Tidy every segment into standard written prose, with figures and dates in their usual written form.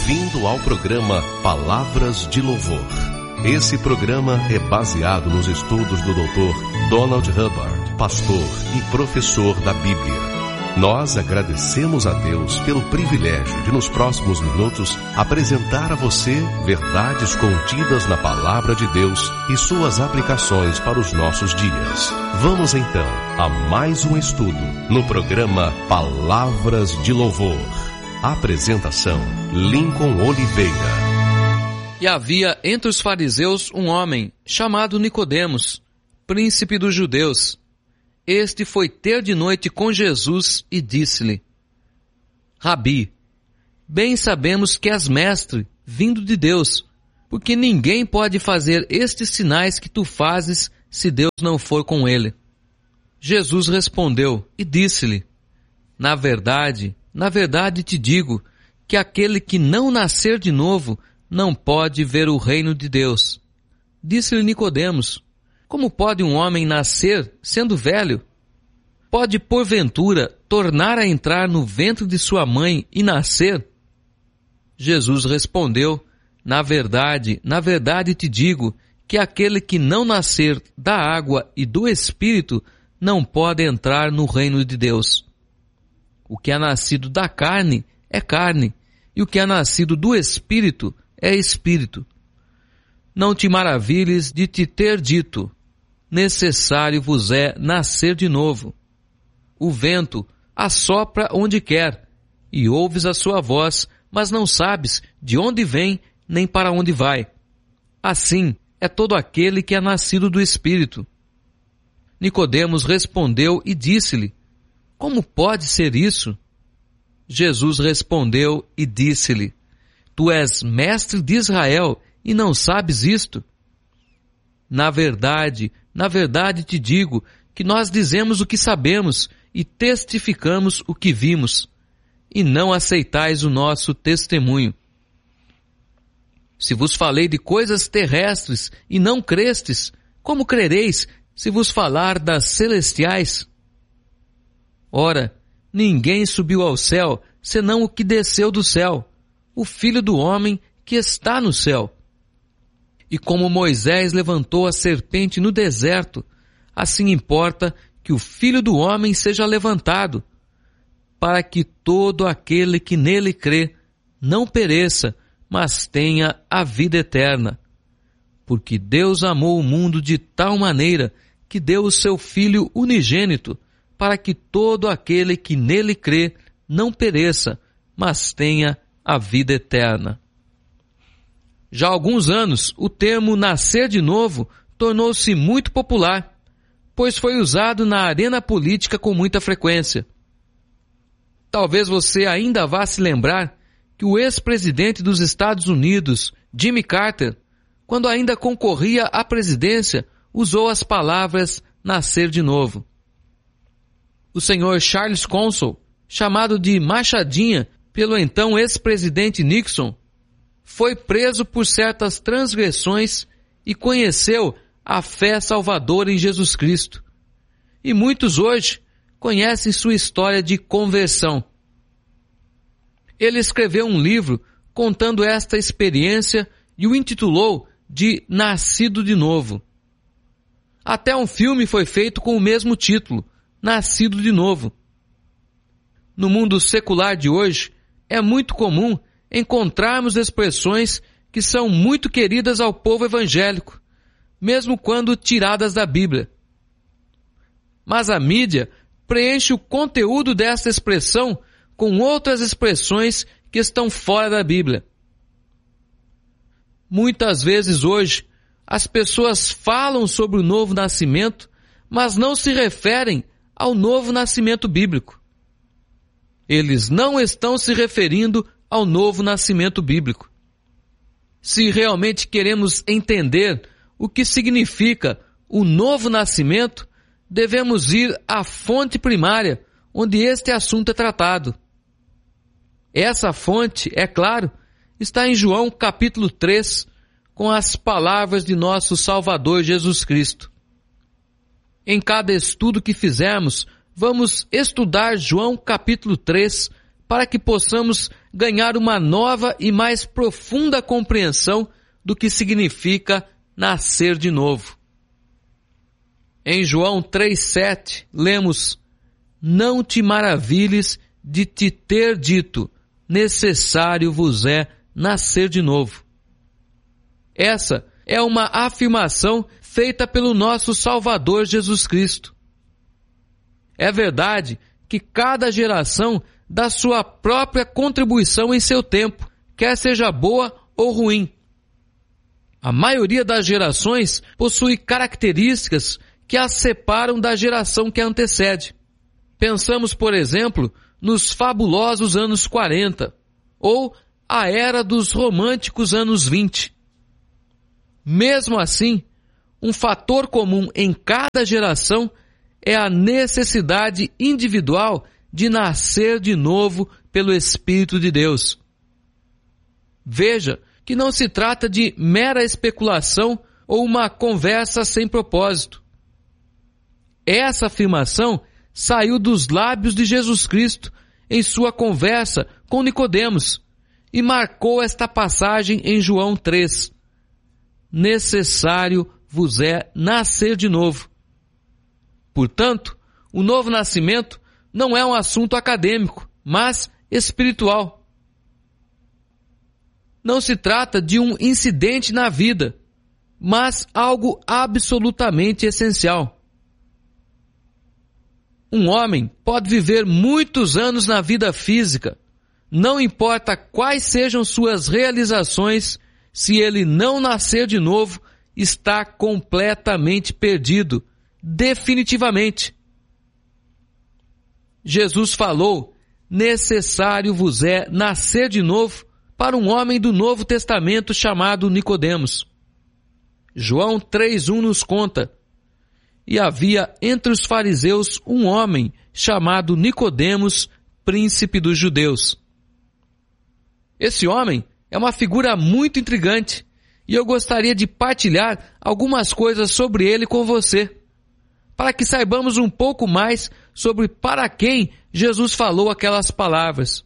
Bem-vindo ao programa Palavras de Louvor. Esse programa é baseado nos estudos do Dr. Donald Hubbard, pastor e professor da Bíblia. Nós agradecemos a Deus pelo privilégio de, nos próximos minutos, apresentar a você verdades contidas na Palavra de Deus e suas aplicações para os nossos dias. Vamos então a mais um estudo no programa Palavras de Louvor. Apresentação: Lincoln Oliveira. E havia entre os fariseus um homem chamado Nicodemos, príncipe dos judeus. Este foi ter de noite com Jesus e disse-lhe: Rabi, bem sabemos que és mestre, vindo de Deus, porque ninguém pode fazer estes sinais que tu fazes se Deus não for com ele. Jesus respondeu e disse-lhe: Na verdade te digo que aquele que não nascer de novo não pode ver o reino de Deus. Disse-lhe Nicodemos: Como pode um homem nascer sendo velho? Pode, porventura, tornar a entrar no ventre de sua mãe e nascer? Jesus respondeu: Na verdade te digo que aquele que não nascer da água e do Espírito não pode entrar no reino de Deus. O que é nascido da carne é carne, e o que é nascido do Espírito é Espírito. Não te maravilhes de te ter dito: necessário vos é nascer de novo. O vento assopra onde quer, e ouves a sua voz, mas não sabes de onde vem nem para onde vai. Assim é todo aquele que é nascido do Espírito. Nicodemos respondeu e disse-lhe: Como pode ser isso? Jesus respondeu e disse-lhe: Tu és mestre de Israel e não sabes isto? Na verdade te digo que nós dizemos o que sabemos e testificamos o que vimos, e não aceitais o nosso testemunho. Se vos falei de coisas terrestres e não crestes, como crereis se vos falar das celestiais? Ora, ninguém subiu ao céu, senão o que desceu do céu, o Filho do Homem que está no céu. E como Moisés levantou a serpente no deserto, assim importa que o Filho do Homem seja levantado, para que todo aquele que nele crê não pereça, mas tenha a vida eterna. Porque Deus amou o mundo de tal maneira que deu o seu Filho unigênito, para que todo aquele que nele crê não pereça, mas tenha a vida eterna. Já há alguns anos, o termo nascer de novo tornou-se muito popular, pois foi usado na arena política com muita frequência. Talvez você ainda vá se lembrar que o ex-presidente dos Estados Unidos, Jimmy Carter, quando ainda concorria à presidência, usou as palavras nascer de novo. O senhor Charles Consul, chamado de Machadinha pelo então ex-presidente Nixon, foi preso por certas transgressões e conheceu a fé salvadora em Jesus Cristo. E muitos hoje conhecem sua história de conversão. Ele escreveu um livro contando esta experiência e o intitulou de Nascido de Novo. Até um filme foi feito com o mesmo título, Nascido de Novo. No mundo secular de hoje, é muito comum encontrarmos expressões que são muito queridas ao povo evangélico, mesmo quando tiradas da Bíblia. Mas a mídia preenche o conteúdo dessa expressão com outras expressões que estão fora da Bíblia. Muitas vezes hoje, as pessoas falam sobre o novo nascimento, mas não se referem ao novo nascimento bíblico. Eles não estão se referindo ao novo nascimento bíblico. Se realmente queremos entender o que significa o novo nascimento, devemos ir à fonte primária, onde este assunto é tratado. Essa fonte, é claro, está em João capítulo 3, com as palavras de nosso Salvador Jesus Cristo. Em cada estudo que fizermos, vamos estudar João capítulo 3, para que possamos ganhar uma nova e mais profunda compreensão do que significa nascer de novo. Em João 3,7, lemos: Não te maravilhes de te ter dito, necessário vos é nascer de novo. Essa é uma afirmação feita pelo nosso Salvador Jesus Cristo. É verdade que cada geração dá sua própria contribuição em seu tempo, quer seja boa ou ruim. A maioria das gerações possui características que as separam da geração que a antecede. Pensamos, por exemplo, nos fabulosos anos 40, ou a era dos românticos anos 20. Mesmo assim, um fator comum em cada geração é a necessidade individual de nascer de novo pelo Espírito de Deus. Veja que não se trata de mera especulação ou uma conversa sem propósito. Essa afirmação saiu dos lábios de Jesus Cristo em sua conversa com Nicodemos e marcou esta passagem em João 3. Necessário vos é nascer de novo. Portanto, o novo nascimento não é um assunto acadêmico, mas espiritual. Não se trata de um incidente na vida, mas algo absolutamente essencial. Um homem pode viver muitos anos na vida física, não importa quais sejam suas realizações, se ele não nascer de novo, está completamente perdido, definitivamente. Jesus falou, necessário vos é nascer de novo, para um homem do Novo Testamento chamado Nicodemos. João 3,1 nos conta, e havia entre os fariseus um homem chamado Nicodemos, príncipe dos judeus. Esse homem é uma figura muito intrigante, e eu gostaria de partilhar algumas coisas sobre ele com você, para que saibamos um pouco mais sobre para quem Jesus falou aquelas palavras.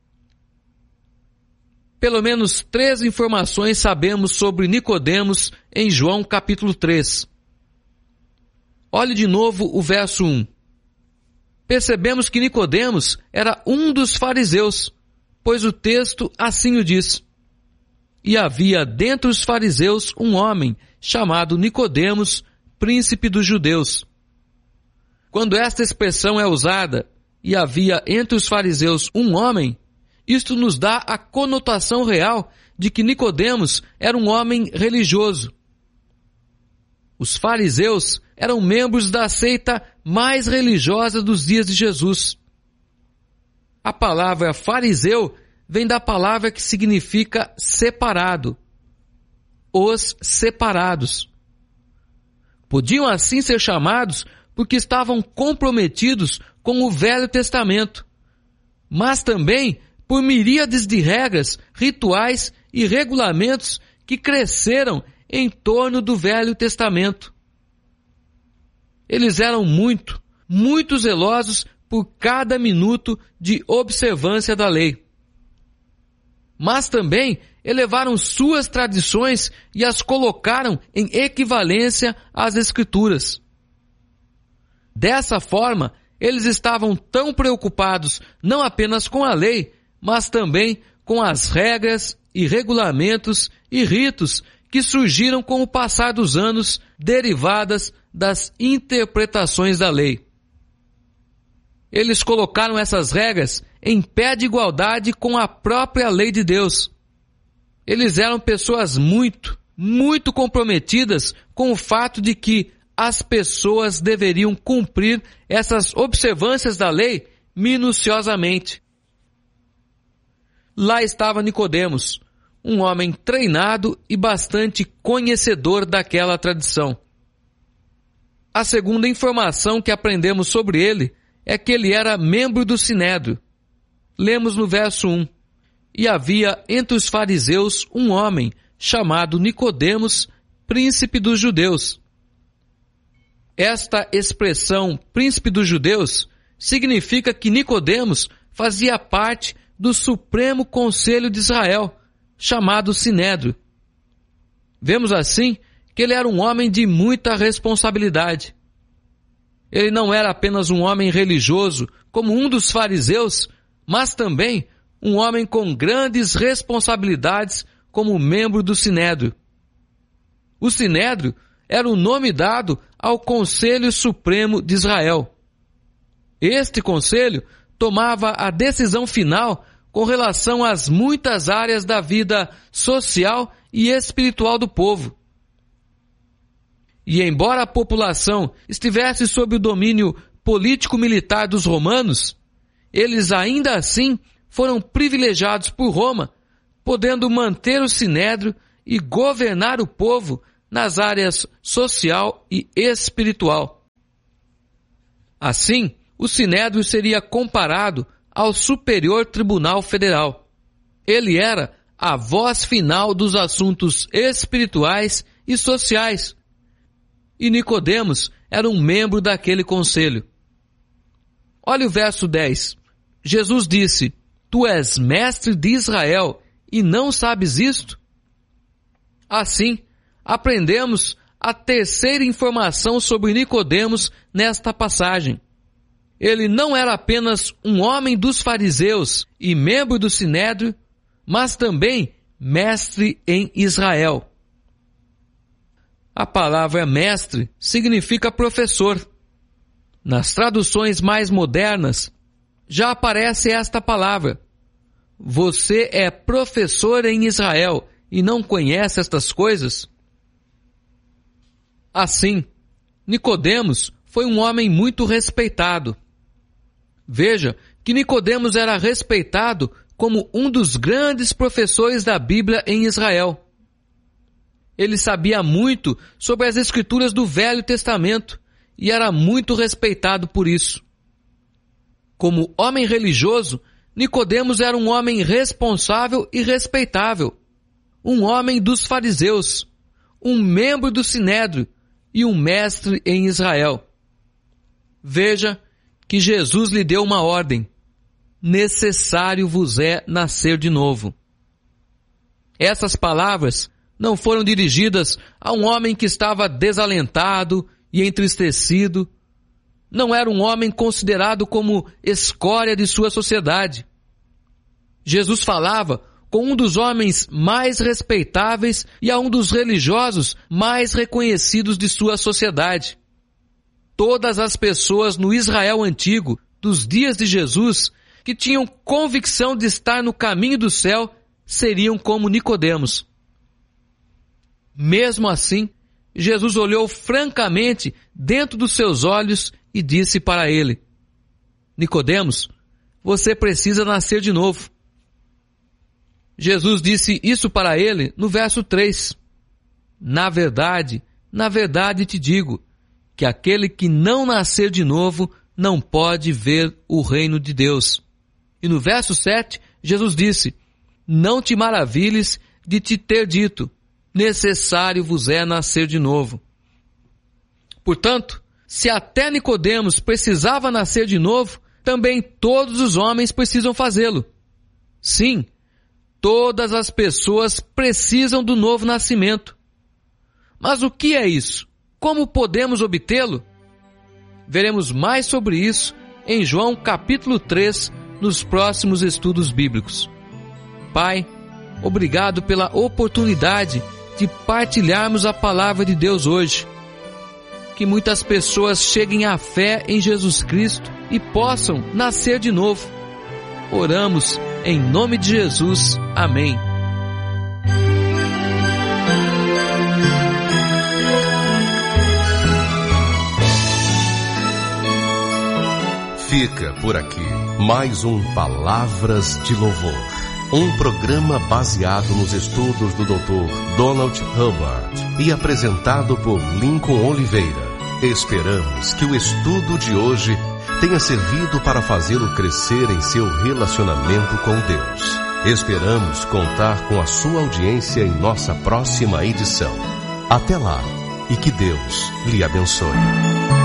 Pelo menos 3 informações sabemos sobre Nicodemos em João capítulo 3. Olhe de novo o verso 1. Percebemos que Nicodemos era um dos fariseus, pois o texto assim o diz. E havia dentre os fariseus um homem chamado Nicodemos, príncipe dos judeus. Quando esta expressão é usada, e havia entre os fariseus um homem, isto nos dá a conotação real de que Nicodemos era um homem religioso. Os fariseus eram membros da seita mais religiosa dos dias de Jesus. A palavra fariseu vem da palavra que significa separado. Os separados. Podiam assim ser chamados porque estavam comprometidos com o Velho Testamento, mas também por miríades de regras, rituais e regulamentos que cresceram em torno do Velho Testamento. Eles eram muito zelosos por cada minuto de observância da lei. Mas também elevaram suas tradições e as colocaram em equivalência às Escrituras. Dessa forma, eles estavam tão preocupados não apenas com a lei, mas também com as regras e regulamentos e ritos que surgiram com o passar dos anos, derivadas das interpretações da lei. Eles colocaram essas regras em pé de igualdade com a própria lei de Deus. Eles eram pessoas muito comprometidas com o fato de que as pessoas deveriam cumprir essas observâncias da lei minuciosamente. Lá estava Nicodemos, um homem treinado e bastante conhecedor daquela tradição. A segunda informação que aprendemos sobre ele é que ele era membro do Sinédrio. Lemos no verso 1. E havia entre os fariseus um homem chamado Nicodemos, príncipe dos judeus. Esta expressão, príncipe dos judeus, significa que Nicodemos fazia parte do Supremo Conselho de Israel, chamado Sinédrio. Vemos assim que ele era um homem de muita responsabilidade. Ele não era apenas um homem religioso, como um dos fariseus, mas também um homem com grandes responsabilidades como membro do Sinédrio. O Sinédrio era o nome dado ao Conselho Supremo de Israel. Este conselho tomava a decisão final com relação às muitas áreas da vida social e espiritual do povo. E embora a população estivesse sob o domínio político-militar dos romanos, eles ainda assim foram privilegiados por Roma, podendo manter o Sinédrio e governar o povo nas áreas social e espiritual. Assim, o Sinédrio seria comparado ao Superior Tribunal Federal. Ele era a voz final dos assuntos espirituais e sociais. E Nicodemos era um membro daquele conselho. Olha o verso 10. Jesus disse: Tu és mestre de Israel e não sabes isto? Assim, aprendemos a terceira informação sobre Nicodemos nesta passagem. Ele não era apenas um homem dos fariseus e membro do Sinédrio, mas também mestre em Israel. A palavra mestre significa professor. Nas traduções mais modernas, já aparece esta palavra. Você é professor em Israel e não conhece estas coisas? Assim, Nicodemos foi um homem muito respeitado. Veja que Nicodemos era respeitado como um dos grandes professores da Bíblia em Israel. Ele sabia muito sobre as Escrituras do Velho Testamento e era muito respeitado por isso. Como homem religioso, Nicodemos era um homem responsável e respeitável, um homem dos fariseus, um membro do Sinédrio e um mestre em Israel. Veja que Jesus lhe deu uma ordem: necessário vos é nascer de novo. Essas palavras não foram dirigidas a um homem que estava desalentado e entristecido. Não era um homem considerado como escória de sua sociedade. Jesus falava com um dos homens mais respeitáveis e a um dos religiosos mais reconhecidos de sua sociedade. Todas as pessoas no Israel antigo, dos dias de Jesus, que tinham convicção de estar no caminho do céu, seriam como Nicodemos. Mesmo assim, Jesus olhou francamente dentro dos seus olhos e disse para ele: Nicodemos, você precisa nascer de novo. Jesus disse isso para ele no verso 3. Na verdade te digo, que aquele que não nascer de novo não pode ver o reino de Deus. E no verso 7, Jesus disse: não te maravilhes de te ter dito, necessário vos é nascer de novo. Portanto, se até Nicodemos precisava nascer de novo, também todos os homens precisam fazê-lo. Sim, todas as pessoas precisam do novo nascimento. Mas o que é isso? Como podemos obtê-lo? Veremos mais sobre isso em João capítulo 3, nos próximos estudos bíblicos. Pai, obrigado pela oportunidade de partilharmos a palavra de Deus hoje. Que muitas pessoas cheguem à fé em Jesus Cristo e possam nascer de novo. Oramos em nome de Jesus. Amém. Fica por aqui mais um Palavras de Louvor, um programa baseado nos estudos do Dr. Donald Hubbard e apresentado por Lincoln Oliveira. Esperamos que o estudo de hoje tenha servido para fazê-lo crescer em seu relacionamento com Deus. Esperamos contar com a sua audiência em nossa próxima edição. Até lá e que Deus lhe abençoe.